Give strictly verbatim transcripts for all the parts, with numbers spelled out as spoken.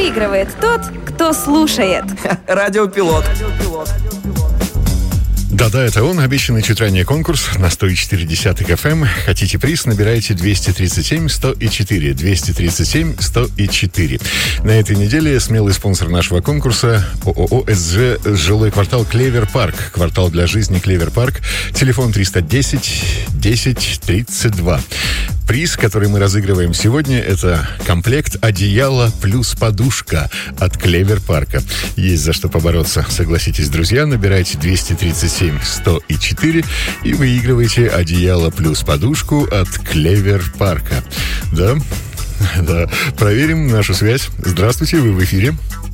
выигрывает тот, кто слушает. Радиопилот. Да-да, это он, обещанный чуть ранее конкурс на сто четыре десятых эф эм. Хотите приз, набирайте двести тридцать семь сто четыре. двести тридцать семь сто четыре. На этой неделе смелый спонсор нашего конкурса ООО «СЖ Жилой квартал Клевер Парк». Квартал для жизни Клевер Парк. Телефон триста десять десять тридцать два. Приз, который мы разыгрываем сегодня, это комплект одеяла плюс подушка от Клевер Парка. Есть за что побороться, согласитесь, друзья. Набирайте двести тридцать семь сто четыре и выигрывайте одеяло плюс подушку от Клевер Парка. Да, да. Проверим нашу связь. Здравствуйте, вы в эфире.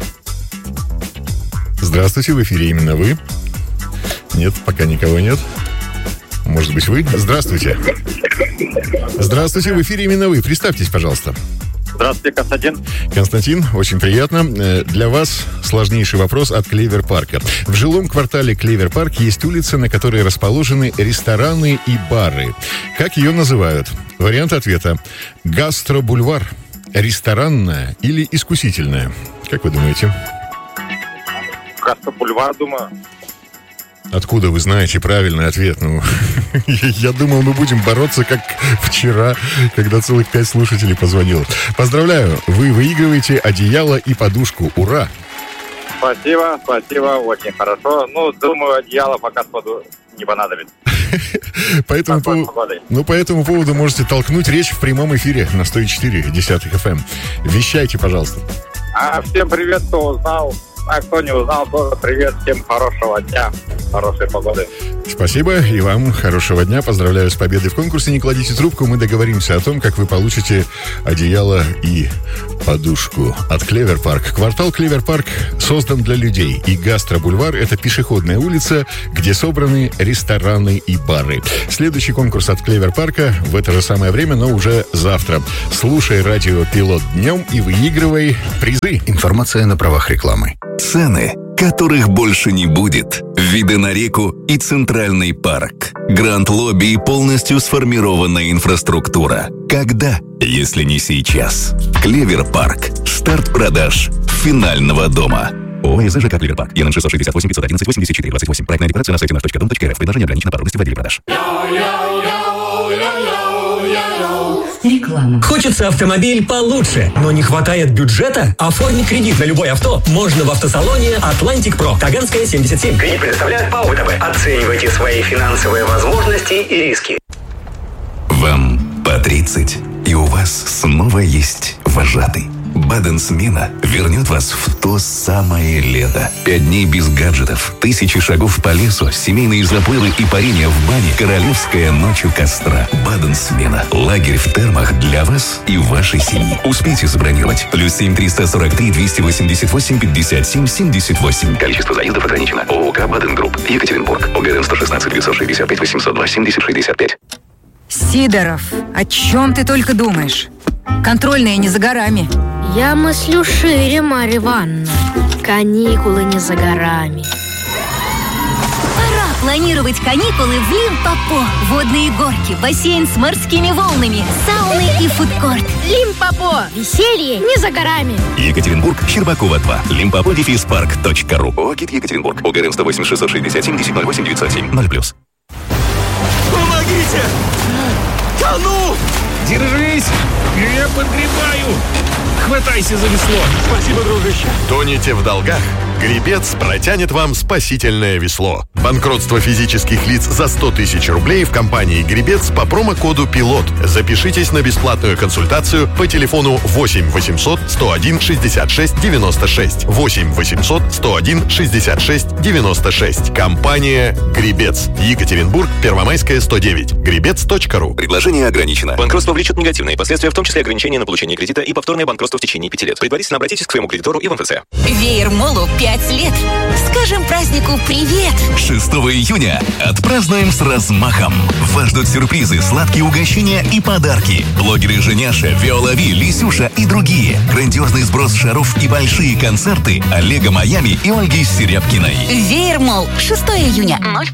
Здравствуйте, в эфире именно вы. Нет, пока никого нет. Может быть, вы? Здравствуйте. Здравствуйте, в эфире именно вы. Представьтесь, пожалуйста. Здравствуйте, Константин. Константин, очень приятно. Для вас сложнейший вопрос от Клевер Парка. В жилом квартале Клевер Парк есть улица, на которой расположены рестораны и бары. Как ее называют? Вариант ответа. Гастробульвар. Ресторанная или искусительная? Как вы думаете? Гастробульвар, думаю. Откуда вы знаете правильный ответ? Ну, я думал, мы будем бороться, как вчера, когда целых пять слушателей позвонило. Поздравляю, вы выигрываете одеяло и подушку. Ура! Спасибо, спасибо, очень хорошо. Ну, думаю, одеяло пока сходу не понадобится. По этому, поводу, ну, по этому поводу можете толкнуть речь в прямом эфире на сто четыре десятых эф эм. Вещайте, пожалуйста. А, всем привет, кто узнал. А кто не узнал, тоже привет. Всем хорошего дня, хорошей погоды. Спасибо, и вам хорошего дня. Поздравляю с победой в конкурсе. Не кладите трубку, мы договоримся о том, как вы получите одеяло и подушку от Клевер Парк. Квартал Клевер Парк создан для людей, и Гастробульвар — это пешеходная улица, где собраны рестораны и бары. Следующий конкурс от Клевер Парка в это же самое время, но уже завтра. Слушай радио «Пилот» днем и выигрывай призы. Информация на правах рекламы. Цены, которых больше не будет. Виды на реку и Центральный парк. Гранд-лобби и полностью сформированная инфраструктура. Когда, если не сейчас? Клевер Парк. Старт продаж финального дома. ООО «СЖ Клевер Парк». ЕН шестьсот шестьдесят восемь пятьсот одиннадцать восемьдесят четыре двадцать восемь. Проектная декларация на сайте наш точка дом точка рф. Предложение ограничено по родности в отделе продаж. Реклама. Хочется автомобиль получше, но не хватает бюджета? Оформи кредит на любое авто можно в автосалоне «Атлантик Про». Таганская, семьдесят семь. Кредит предоставляет ПАО ВТБ. Оценивайте свои финансовые возможности и риски. Вам по тридцать, и у вас снова есть вожатый. Баден-смена вернет вас в то самое лето. Пять дней без гаджетов, тысячи шагов по лесу, семейные заплывы и парение в бане, королевская ночь у костра. Баден-смена. Лагерь в термах для вас и вашей семьи. Успейте забронировать. Плюс семь триста сорок три двести восемьдесят восемь пятьдесят семь семьдесят восемь. Количество заездов ограничено. ООК «Баден Групп». Екатеринбург. ОГРН сто шестнадцать девятьсот шестьдесят пять восемьсот два семьдесят шестьдесят пять. Сидоров, о чем ты только думаешь? Контрольная не за горами. Я мыслю шире, Марья Ивановна. Каникулы не за горами. Пора планировать каникулы в Лимпопо. Водные горки, бассейн с морскими волнами, сауны и фудкорт. Лимпопо. Веселье не за горами. Екатеринбург, Щербакова два. Лимпопо дефис парк точка ру. ОГИТ Екатеринбург. ОГРН сто восемь шестьсот шестьдесят семь десять ноль восемь девятьсот семь. ноль плюс. Помогите! Тону! Держись! Я подгребаю! Хватайся за весло! Спасибо, дружище! Тонете в долгах? Гребец протянет вам спасительное весло. Банкротство физических лиц за сто тысяч рублей в компании «Гребец» по промокоду «Пилот». Запишитесь на бесплатную консультацию по телефону восемь восемьсот сто один шестьдесят шесть девяносто шесть. восемь восемьсот сто один шестьдесят шесть девяносто шесть. Компания «Гребец». Екатеринбург, Первомайская, сто девять. гребец точка ру. Предложение ограничено. Банкротство влечет негативные последствия, в том числе ограничение на получение кредита и повторное банкротство в течение пяти лет. Предварительно обратитесь к своему кредитору и в эн эф цэ. Веер Молу пять лет. Скажем празднику привет. шестого июня отпразднуем с размахом. Вас ждут сюрпризы, сладкие угощения и подарки. Блогеры Женяша, Виола Ви, Лисюша и другие. Грандиозный сброс шаров и большие концерты Олега Майами и Ольги Серябкиной. Веер Молл. шестого июня. ноль